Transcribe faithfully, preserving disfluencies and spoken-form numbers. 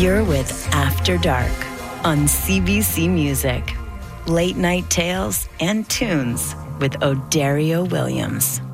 You're with After Dark on C B C Music. Late night tales and tunes with O'Dario Williams.